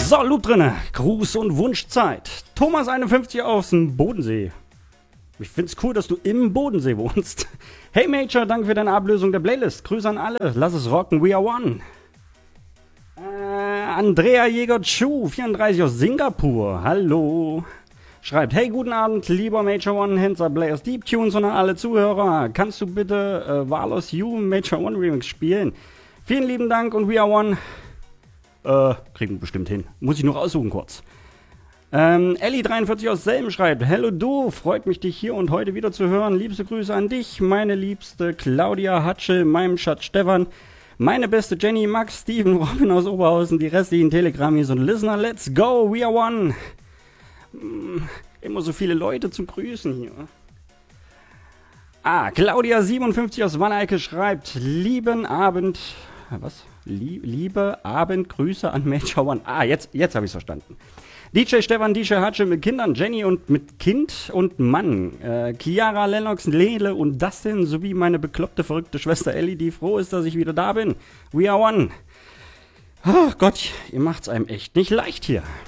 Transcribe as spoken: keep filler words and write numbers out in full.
So, Loop drinne. Gruß und Wunschzeit. Thomas einundfünfzig aus dem Bodensee. Ich find's cool, dass du im Bodensee wohnst. Hey Major, danke für deine Ablösung der Playlist. Grüße an alle. Lass es rocken, we are one. Äh, Andrea Jäger-Chu, vierunddreißig aus Singapur. Hallo. Schreibt, hey, guten Abend, lieber Major One, Hansa Players Deep Tunes und an alle Zuhörer. Kannst du bitte äh, Valos You Major One Remix spielen? Vielen lieben Dank und we are one. Äh, kriegen wir bestimmt hin. Muss ich noch aussuchen kurz. Ähm, Ellie dreiundvierzig aus Selben schreibt, hello du, freut mich dich hier und heute wieder zu hören. Liebste Grüße an dich, meine liebste Claudia Hatsche, meinem Schatz Stefan, meine beste Jenny, Max, Steven, Robin aus Oberhausen, die restlichen Telegrammis und Listener. Let's go, we are one. Immer so viele Leute zum Grüßen hier. Ah, Claudia siebenundfünfzig aus Wanne-Eickel schreibt, lieben Abend, was? Lie- liebe Abend, Grüße an Major One. Ah, jetzt, jetzt habe ich es verstanden. D J Stefan, D J Hatsche mit Kindern, Jenny und mit Kind und Mann, äh, Chiara, Lennox, Lele und Dustin sowie meine bekloppte, verrückte Schwester Ellie, die froh ist, dass ich wieder da bin. We are one. Ach Gott, ihr macht's einem echt nicht leicht hier.